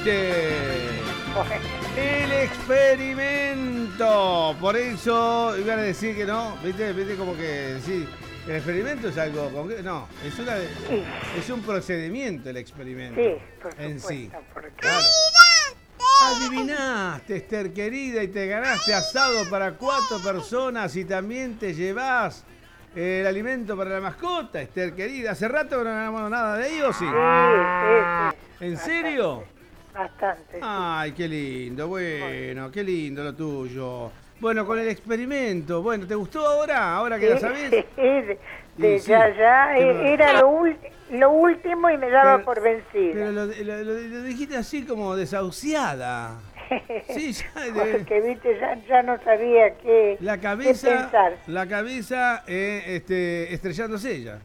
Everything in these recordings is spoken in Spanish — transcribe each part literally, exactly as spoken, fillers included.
viste. El experimento. Por eso iban a decir que no, viste, viste como que sí. El experimento es algo concreto. No, es una de, Sí. es un procedimiento el experimento. Sí, por en supuesto. sí. Porque... Claro. Adivinaste, Esther querida, y te ganaste asado para cuatro personas y también te llevas el alimento para la mascota, Esther querida. ¿Hace rato que no ganamos nada de ellos, sí? Sí, sí, sí. ¿En Bastante, serio? Bastante, sí. Ay, qué lindo, bueno, qué lindo lo tuyo. Bueno, con el experimento, bueno, ¿te gustó ahora? ¿Ahora que Sí, la sabés? sí, de, de Y sí, ya, ya, que eh, no- era lo, ul- lo último y me daba Pero- por vencida. Pero lo, lo- lo- lo dijiste así como desahuciada. Sí, ya, de- Porque, viste, ya, ya no sabía qué, la qué cabeza, pensar. la cabeza eh, este, estrellándose ella.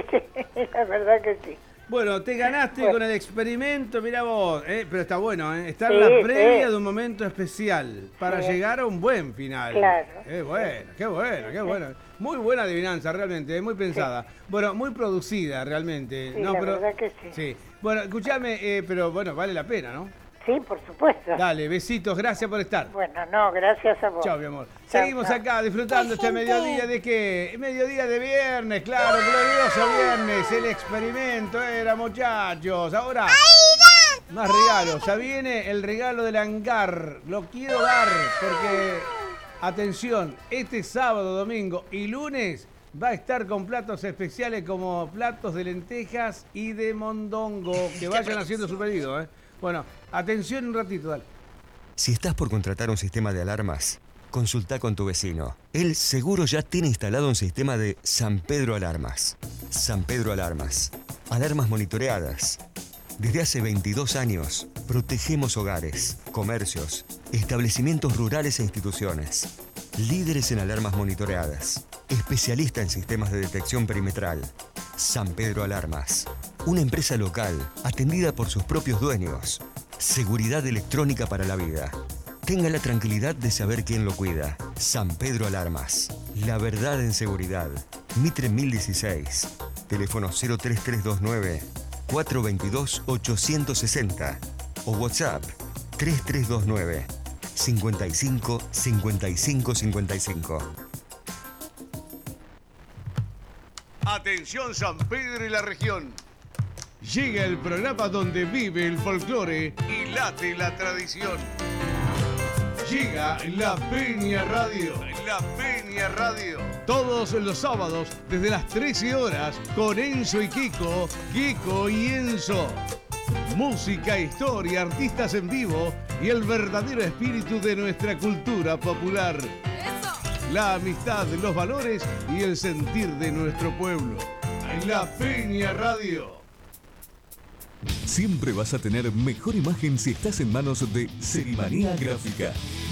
La verdad que sí. Bueno, te ganaste Bueno. con el experimento, mira vos, eh, pero está bueno, eh, está Sí, en la previa sí. de un momento especial para Sí. llegar a un buen final. Claro. Qué bueno, qué bueno, qué bueno. Muy buena adivinanza, realmente, eh, muy pensada. Bueno, muy producida, realmente. Sí, no, la pero, verdad que sí. Sí. Bueno, escúchame, eh, pero bueno, vale la pena, ¿no? Sí, por supuesto. Dale, besitos, gracias por estar. Bueno, no, gracias a vos. Chao, mi amor. Chao, Seguimos chao. acá disfrutando este mediodía de qué? Mediodía de viernes, claro, glorioso viernes. El experimento era, muchachos. Ahora, más regalos. Ya viene el regalo del hangar. Lo quiero dar porque, atención, este sábado, domingo y lunes va a estar con platos especiales como platos de lentejas y de mondongo. Que vayan haciendo su pedido, ¿eh? Bueno, atención un ratito, dale. Si estás por contratar un sistema de alarmas, consulta con tu vecino. Él seguro ya tiene instalado un sistema de San Pedro Alarmas. San Pedro Alarmas. Alarmas monitoreadas. Desde hace veintidós años, protegemos hogares, comercios, establecimientos rurales e instituciones. Líderes en alarmas monitoreadas. Especialista en sistemas de detección perimetral. San Pedro Alarmas. Una empresa local, atendida por sus propios dueños. Seguridad electrónica para la vida. Tenga la tranquilidad de saber quién lo cuida. San Pedro Alarmas. La verdad en seguridad. Mitre mil dieciséis. Teléfono cero tres tres dos nueve, cuatro dos dos, ocho seis cero. O WhatsApp tres tres dos nueve, cinco cinco, cinco cinco cinco cinco. Atención San Pedro y la región. Llega el programa donde vive el folclore y late la tradición. Llega la Peña Radio. La Peña Radio. Todos los sábados desde las trece horas con Enzo y Kiko, Kiko y Enzo. Música, historia, artistas en vivo y el verdadero espíritu de nuestra cultura popular. La amistad, los valores y el sentir de nuestro pueblo. La Peña Radio. Siempre vas a tener mejor imagen si estás en manos de Serimanía Gráfica.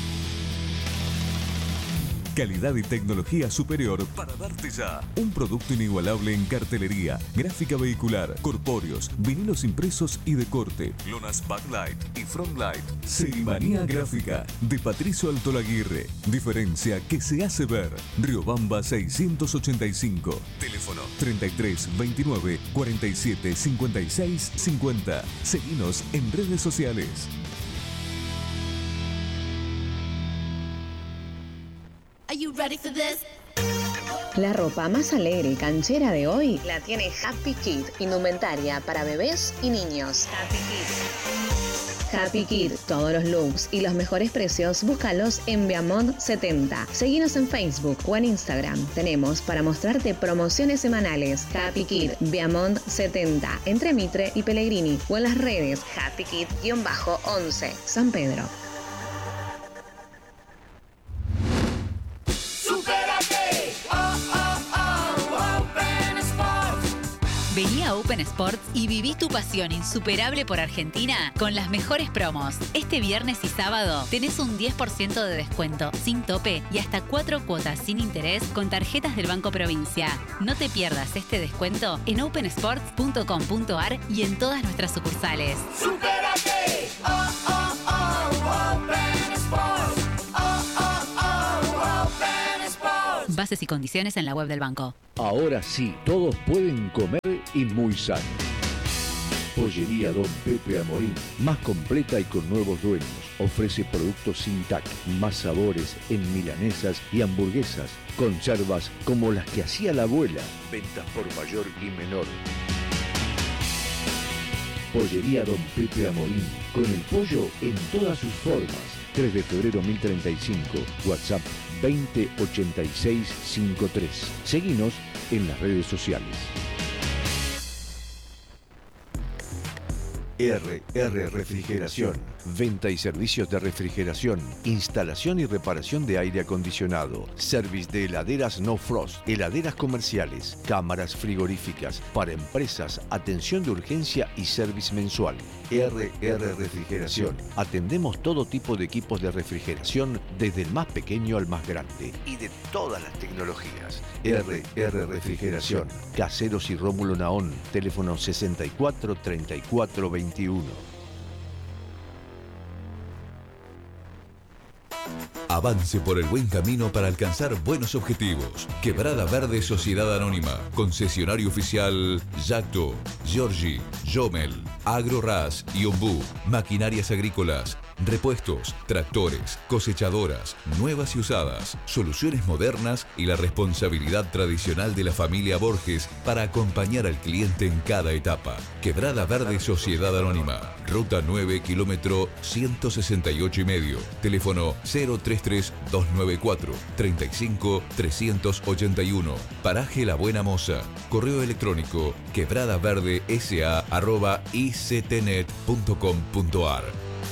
Calidad y tecnología superior para darte ya un producto inigualable en cartelería, gráfica vehicular, corpóreos, vinilos impresos y de corte, lonas backlight y frontlight. Serimanía Gráfica de Patricio Altolaguirre. Diferencia que se hace ver. Riobamba seiscientos ochenta y cinco. Teléfono treinta y tres, veintinueve, cuarenta y siete, cincuenta y seis, cincuenta. Seguinos en redes sociales. Are you ready for this? La ropa más alegre y canchera de hoy la tiene Happy Kid, indumentaria para bebés y niños. Happy Kid. Happy Kid, todos los looks y los mejores precios, búscalos en Viamont setenta. Seguinos en Facebook o en Instagram. Tenemos para mostrarte promociones semanales. Happy Kid, Viamont setenta, entre Mitre y Pellegrini, o en las redes Happy Kid once, San Pedro. Vení a Open Sports y viví tu pasión insuperable por Argentina con las mejores promos. Este viernes y sábado tenés un diez por ciento de descuento sin tope y hasta cuatro cuotas sin interés con tarjetas del Banco Provincia. No te pierdas este descuento en open sports punto com punto a r y en todas nuestras sucursales. ¡Supérate! ¡Oh, oh, oh! Open Sports. ¡Oh, oh, oh! Open Sports. Bases y condiciones en la web del banco. Ahora sí, todos pueden comer y muy sano. Pollería Don Pepe Amorín, más completa y con nuevos dueños. Ofrece productos sin tac, más sabores en milanesas y hamburguesas. Conservas como las que hacía la abuela. Ventas por mayor y menor. Pollería Don Pepe Amorín, con el pollo en todas sus formas. tres de febrero mil treinta y cinco, WhatsApp veinte ochenta y seis cincuenta y tres. Seguinos en las redes sociales. R R Refrigeración. Venta y servicios de refrigeración, instalación y reparación de aire acondicionado, service de heladeras No Frost, heladeras comerciales, cámaras frigoríficas, para empresas, atención de urgencia y service mensual. R R Refrigeración. Atendemos todo tipo de equipos de refrigeración, desde el más pequeño al más grande, y de todas las tecnologías. R R Refrigeración. Caseros y Rómulo Naón. Teléfono sesenta y cuatro treinta y cuatro veintiuno. Avance por el buen camino para alcanzar buenos objetivos. Quebrada Verde Sociedad Anónima. Concesionario oficial Yacto, Giorgi, Jomel, AgroRas y Ombú. Maquinarias agrícolas, repuestos, tractores, cosechadoras, nuevas y usadas, soluciones modernas y la responsabilidad tradicional de la familia Borges para acompañar al cliente en cada etapa. Quebrada Verde Sociedad Anónima. Ruta nueve, kilómetro ciento sesenta y ocho y medio. Teléfono cero treinta y tres, doscientos noventa y cuatro, treinta y cinco, trescientos ochenta y uno. Paraje La Buena Moza. Correo electrónico quebradaverdesa arroba ictnet punto com punto ar.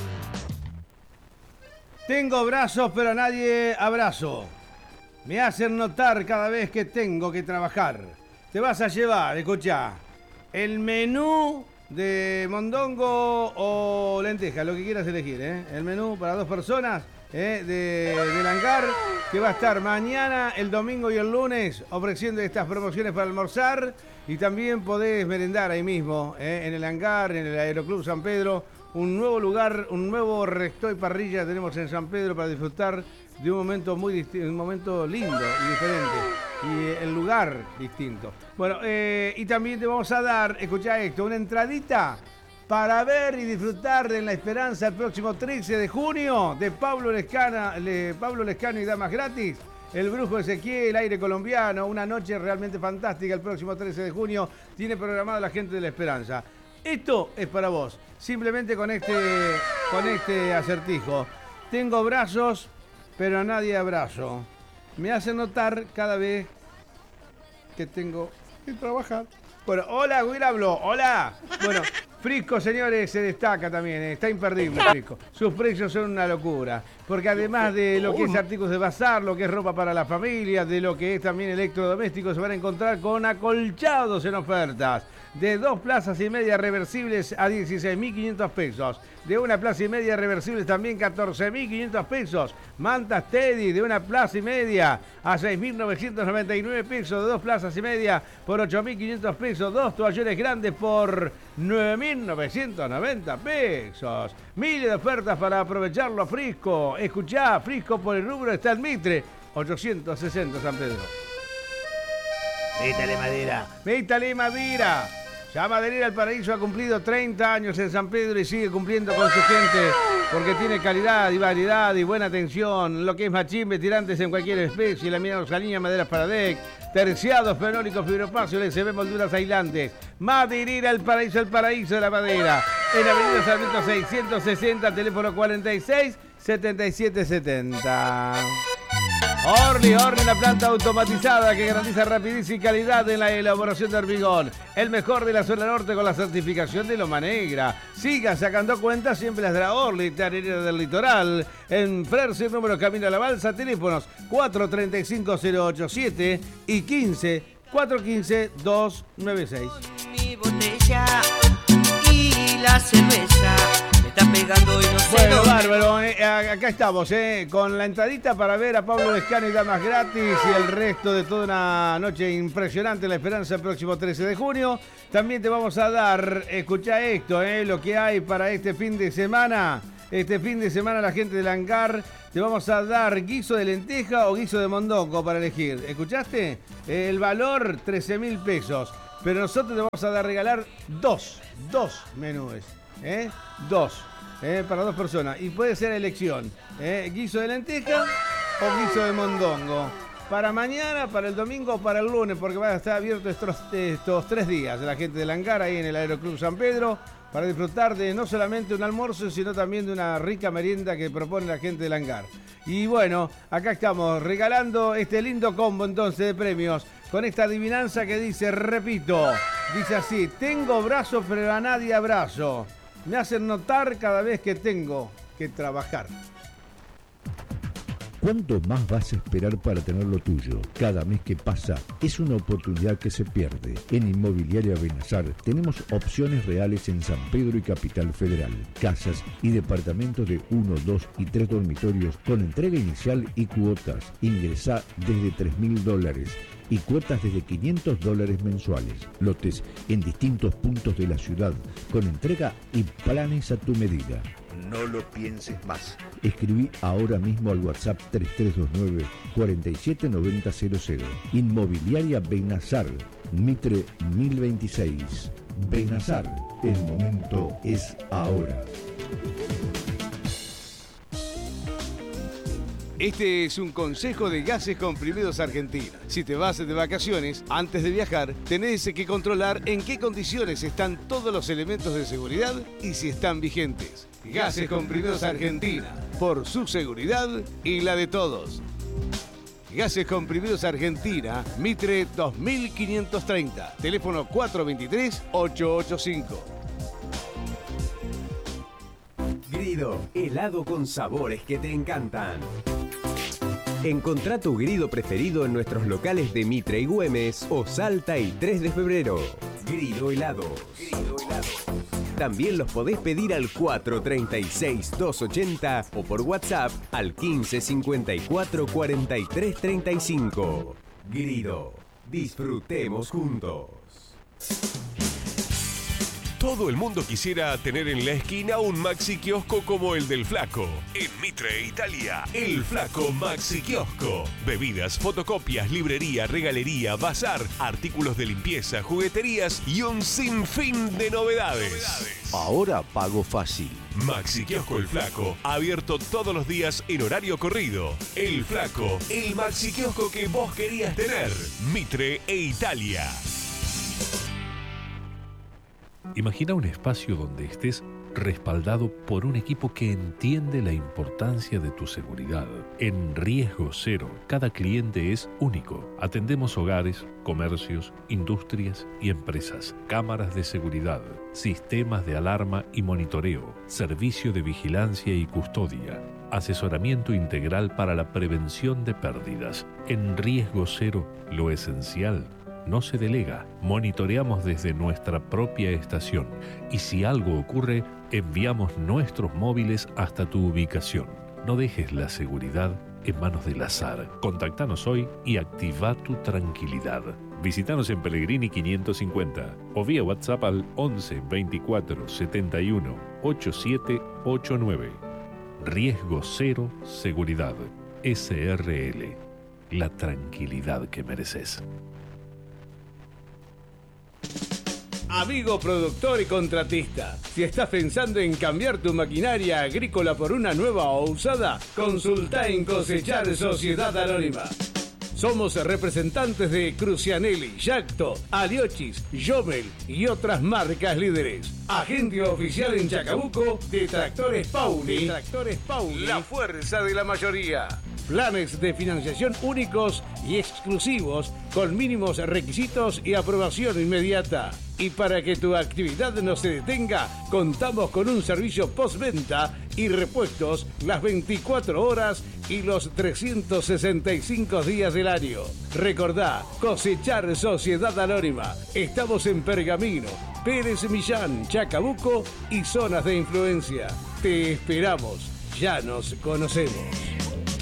Tengo brazos, pero a nadie abrazo. Me hacen notar cada vez que tengo que trabajar. Te vas a llevar, escuchá, el menú de mondongo o lenteja, lo que quieras elegir, ¿eh? El menú para dos personas, ¿eh? de, del hangar, que va a estar mañana, el domingo y el lunes ofreciendo estas promociones para almorzar, y también podés merendar ahí mismo, ¿eh? En el hangar, en el Aeroclub San Pedro. Un nuevo lugar, un nuevo resto y parrilla tenemos en San Pedro para disfrutar de un momento muy distinto, un momento lindo y diferente, y el lugar distinto. Bueno, eh, y también te vamos a dar, escuchá esto, una entradita para ver y disfrutar de La Esperanza el próximo trece de junio de Pablo Lescana, Le, Pablo Lescano y Damas Gratis. El Brujo Ezequiel, Aire Colombiano, una noche realmente fantástica el próximo trece de junio. Tiene programada la gente de La Esperanza. Esto es para vos, simplemente con este, con este acertijo. Tengo brazos, pero a nadie abrazo. Me hace notar cada vez que tengo que trabajar. Bueno, hola, Guirablo, hola. Bueno, Frisco, señores, se destaca también, está imperdible Frisco. Sus precios son una locura, porque además de lo que es artículos de bazar, lo que es ropa para la familia, de lo que es también electrodomésticos, se van a encontrar con acolchados en ofertas. De dos plazas y media reversibles a dieciséis mil quinientos pesos. De una plaza y media reversibles también catorce mil quinientos pesos. Mantas Teddy de una plaza y media a seis mil novecientos noventa y nueve pesos. De dos plazas y media por ocho mil quinientos pesos. Dos toallones grandes por nueve mil novecientos noventa pesos. Miles de ofertas para aprovecharlo a Frisco. Escuchá, Frisco por el rubro está el Mitre. ochocientos sesenta San Pedro. Métale madera. Métale madera. Ya Maderera El Paraíso ha cumplido treinta años en San Pedro y sigue cumpliendo con su gente porque tiene calidad y variedad y buena atención. Lo que es machimbe, tirantes en cualquier especie, laminados a línea, maderas para deck, terciados, fenólicos, fibropacio, L C B, molduras aislantes. Maderera El Paraíso, el paraíso de la madera. En Avenida Sarmiento seiscientos sesenta, teléfono cuarenta y seis, setenta y siete setenta. Orly, Orly, la planta automatizada que garantiza rapidez y calidad en la elaboración de hormigón. El mejor de la zona norte con la certificación de Loma Negra. Siga sacando cuentas, siempre las de la Orly, Tarerera del Litoral. En Frerce, número Camino a la Balsa, teléfonos cuatro treinta y cinco cero ochenta y siete y quince, cuatrocientos quince, doscientos noventa y seis. Mi botella y la cerveza. Está pegando y no sé Bueno, dónde. bárbaro, eh, acá estamos, eh, con la entradita para ver a Pablo Lescano y Damas Gratis y el resto de toda una noche impresionante en La Esperanza el próximo trece de junio. También te vamos a dar, escucha esto, eh, lo que hay para este fin de semana. Este fin de semana la gente del hangar te vamos a dar guiso de lenteja o guiso de mondongo para elegir. ¿Escuchaste? El valor trece mil pesos, pero nosotros te vamos a dar regalar dos. dos menús, ¿eh? Dos, ¿eh? Para dos personas. Y puede ser elección, ¿eh? Guiso de lenteja o guiso de mondongo. Para mañana, para el domingo o para el lunes, porque va a estar abierto estos, estos tres días la gente del hangar ahí en el Aeroclub San Pedro para disfrutar de no solamente un almuerzo, sino también de una rica merienda que propone la gente del hangar. Y bueno, acá estamos regalando este lindo combo entonces de premios con esta adivinanza que dice, repito, dice así: tengo brazos pero a nadie abrazo, me hacen notar cada vez que tengo que trabajar. ¿Cuánto más vas a esperar para tener lo tuyo? Cada mes que pasa es una oportunidad que se pierde. En Inmobiliaria Benazar tenemos opciones reales en San Pedro y Capital Federal. Casas y departamentos de uno, dos y tres dormitorios con entrega inicial y cuotas. Ingresá desde tres mil dólares y cuotas desde quinientos dólares mensuales. Lotes en distintos puntos de la ciudad con entrega y planes a tu medida. No lo pienses más. Escribí ahora mismo al WhatsApp tres tres dos nueve, cuatro siete nueve cero cero cero. Inmobiliaria Benazar, Mitre mil veintiséis. Benazar, el momento es ahora. Este es un consejo de Gases Comprimidos Argentina. Si te vas de vacaciones, antes de viajar, tenés que controlar en qué condiciones están todos los elementos de seguridad y si están vigentes. Gases Comprimidos Argentina, por su seguridad y la de todos. Gases Comprimidos Argentina, Mitre dos mil quinientos treinta, teléfono cuatro dos tres, ocho ocho cinco. Grido, helado con sabores que te encantan. Encontrá tu Grido preferido en nuestros locales de Mitre y Güemes o Salta y tres de febrero. Grido helados. Grido helados. También los podés pedir al cuatro tres seis, dos ocho cero o por WhatsApp al quince cincuenta y cuatro cuarenta y tres treinta y cinco. Grido, disfrutemos juntos. Todo el mundo quisiera tener en la esquina un Maxi Kiosco como el del Flaco. En Mitre, Italia, el Flaco Maxi Kiosco. Bebidas, fotocopias, librería, regalería, bazar, artículos de limpieza, jugueterías y un sinfín de novedades. Ahora pago fácil. Maxi Kiosco El Flaco, abierto todos los días en horario corrido. El Flaco, el Maxi Kiosco que vos querías tener. Mitre e Italia. Imagina un espacio donde estés respaldado por un equipo que entiende la importancia de tu seguridad. En Riesgo Cero, cada cliente es único. Atendemos hogares, comercios, industrias y empresas. Cámaras de seguridad, sistemas de alarma y monitoreo, servicio de vigilancia y custodia, asesoramiento integral para la prevención de pérdidas. En Riesgo Cero, lo esencial no se delega. Monitoreamos desde nuestra propia estación y si algo ocurre, enviamos nuestros móviles hasta tu ubicación. No dejes la seguridad en manos del azar. Contactanos hoy y activa tu tranquilidad. Visítanos en Pellegrini quinientos cincuenta o vía WhatsApp al once veinticuatro setenta y uno ochenta y siete ochenta y nueve. Riesgo Cero Seguridad. S R L. La tranquilidad que mereces. Amigo productor y contratista, si estás pensando en cambiar tu maquinaria agrícola por una nueva o usada, consulta en Cosechar Sociedad Anónima. Somos representantes de Crucianelli, Yacto, Aliochis, Yomel y otras marcas líderes. Agente oficial en Chacabuco de Tractores Pauli. Tractores Pauli. La fuerza de la mayoría. Planes de financiación únicos y exclusivos con mínimos requisitos y aprobación inmediata. Y para que tu actividad no se detenga, contamos con un servicio postventa y repuestos las veinticuatro horas y los trescientos sesenta y cinco días del año. Recordá, Cosechar Sociedad Anónima. Estamos en Pergamino, Pérez Millán, Chacabuco y zonas de influencia. Te esperamos. Ya nos conocemos.